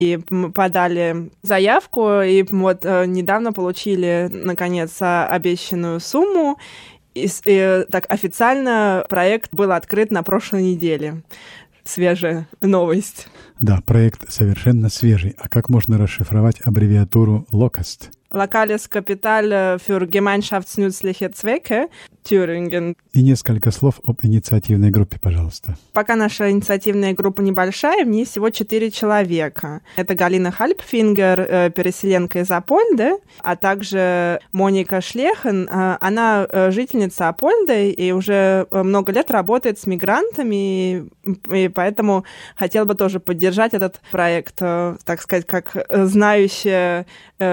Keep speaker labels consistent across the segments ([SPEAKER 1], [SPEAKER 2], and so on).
[SPEAKER 1] И мы подали заявку, и вот недавно получили, наконец, обещанную сумму. И так официально проект был открыт на прошлой неделе. Свежая новость.
[SPEAKER 2] Да, проект совершенно свежий. А как можно расшифровать аббревиатуру LOCUST?
[SPEAKER 1] Lokales Kapital für gemeinschaftsnützliche Zwecke Thüringen.
[SPEAKER 2] И несколько слов об инициативной группе, пожалуйста.
[SPEAKER 1] Пока наша инициативная группа небольшая, в ней всего 4 человека. Это Галина Хальпфингер, переселенка из Апольды, а также Моника Шлехен. Она жительница Апольды и уже много лет работает с мигрантами, и поэтому хотела бы тоже поддержать этот проект, так сказать, как знающая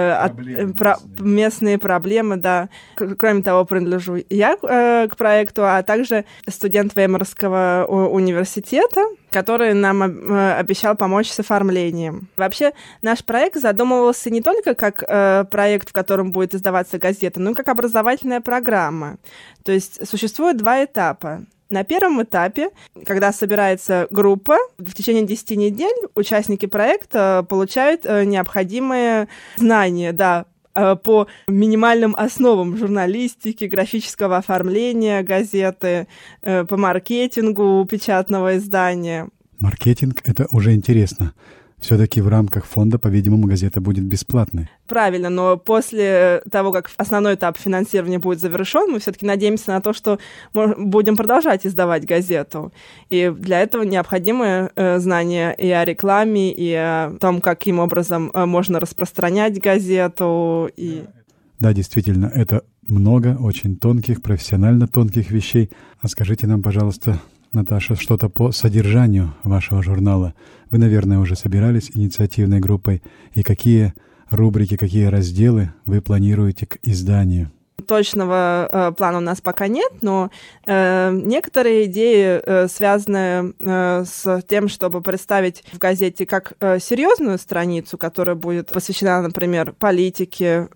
[SPEAKER 1] местные проблемы, да. Кроме того, принадлежу я к проекту, а также студент Веймарского университета, который нам обещал помочь с оформлением. Вообще, наш проект задумывался не только как проект, в котором будет издаваться газета, но и как образовательная программа. То есть существует 2 этапа. На первом этапе, когда собирается группа, в течение 10 недель участники проекта получают необходимые знания, да, по минимальным основам журналистики, графического оформления газеты, по маркетингу печатного издания.
[SPEAKER 2] Маркетинг — это уже интересно. Все-таки в рамках фонда, по-видимому, газета будет бесплатной.
[SPEAKER 1] Правильно, но после того, как основной этап финансирования будет завершен, мы все-таки надеемся на то, что будем продолжать издавать газету. И для этого необходимы знания и о рекламе, и о том, каким образом можно распространять газету.
[SPEAKER 2] Да, действительно, это много очень тонких, профессионально тонких вещей. А скажите нам, пожалуйста, Наташа, что-то по содержанию вашего журнала. Вы, наверное, уже собирались инициативной группой. И какие рубрики, какие разделы вы планируете к изданию?
[SPEAKER 1] Точного плана у нас пока нет, но некоторые идеи связаны с тем, чтобы представить в газете как серьезную страницу, которая будет посвящена, например, политике,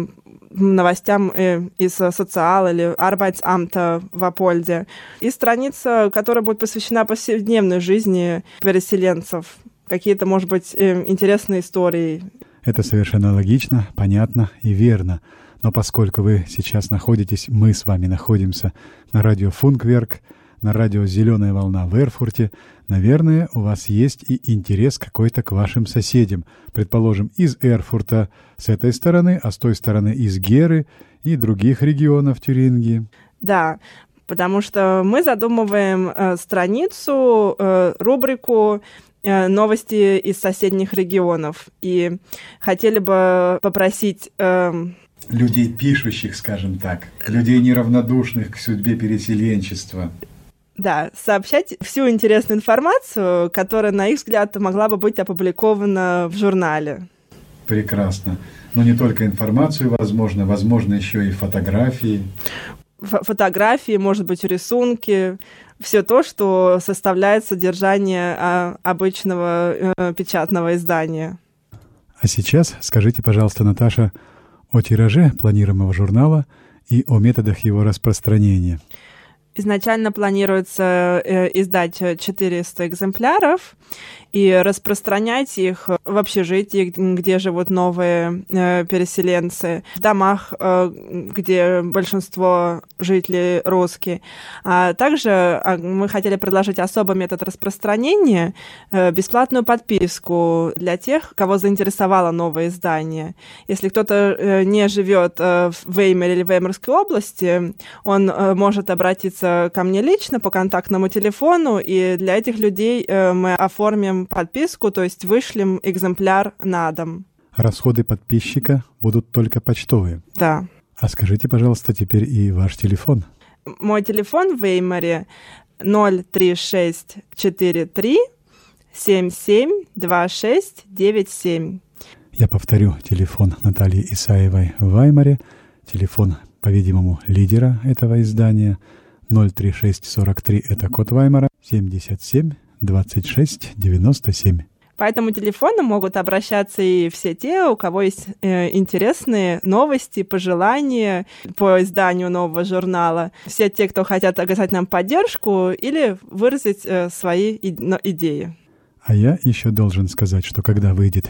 [SPEAKER 1] новостям из социала или Arbeitsamta в Апольде, и страница, которая будет посвящена повседневной жизни переселенцев, какие-то, может быть, интересные истории.
[SPEAKER 2] Это совершенно логично, понятно и верно. Но поскольку вы сейчас находитесь, мы с вами находимся на радио Функверк, на радио «Зеленая волна» в Эрфурте, наверное, у вас есть и интерес какой-то к вашим соседям. Предположим, из Эрфурта с этой стороны, а с той стороны из Геры и других регионов Тюрингии.
[SPEAKER 1] Да, потому что мы задумываем страницу, рубрику «Новости из соседних регионов». И хотели бы попросить
[SPEAKER 2] людей пишущих, скажем так, людей неравнодушных к судьбе переселенчества.
[SPEAKER 1] Да, сообщать всю интересную информацию, которая, на их взгляд, могла бы быть опубликована в журнале.
[SPEAKER 2] Прекрасно. Но не только информацию, возможно еще и фотографии.
[SPEAKER 1] Фотографии, может быть, рисунки, все то, что составляет содержание обычного печатного издания.
[SPEAKER 2] А сейчас скажите, пожалуйста, Наташа, о тираже планируемого журнала и о методах его распространения.
[SPEAKER 1] Изначально планируется издать 400 экземпляров и распространять их в общежитии, где живут новые переселенцы, в домах, где большинство жителей русские. А также мы хотели предложить особый метод распространения, бесплатную подписку для тех, кого заинтересовало новое издание. Если кто-то не живет в Веймаре или Веймарской области, он может обратиться ко мне лично по контактному телефону, и для этих людей мы оформим подписку, то есть вышлем экземпляр на дом.
[SPEAKER 2] Расходы подписчика будут только почтовые?
[SPEAKER 1] Да.
[SPEAKER 2] А скажите, пожалуйста, теперь и ваш телефон.
[SPEAKER 1] Мой телефон в Веймаре 03643 772697.
[SPEAKER 2] Я повторю телефон Натальи Исаевой в Веймаре, телефон, по-видимому, лидера этого издания. 03643 — это код Веймара, 77 26 97.
[SPEAKER 1] По этому телефону могут обращаться и все те, у кого есть интересные новости, пожелания по изданию нового журнала. Все те, кто хотят оказать нам поддержку или выразить свои идеи.
[SPEAKER 2] А я еще должен сказать, что когда выйдет